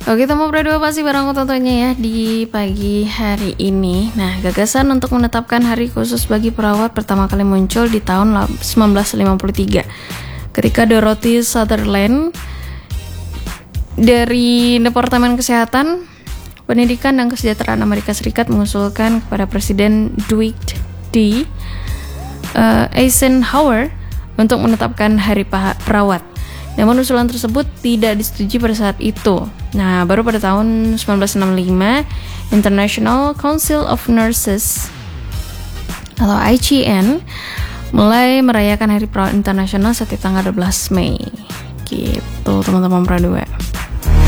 Oke, temu berdua pasti bareng aku tentunya ya di pagi hari ini. Nah, gagasan untuk menetapkan hari khusus bagi perawat pertama kali muncul di tahun 1953 ketika Dorothy Sutherland dari Departemen Kesehatan, Pendidikan dan Kesejahteraan Amerika Serikat mengusulkan kepada Presiden Dwight D. Eisenhower untuk menetapkan hari perawat. Namun usulan tersebut tidak disetujui pada saat itu. Nah, baru pada tahun 1965, International Council of Nurses atau ICN mulai merayakan Hari Perawat Internasional setiap tanggal 12 Mei. Gitu, teman-teman Pradua.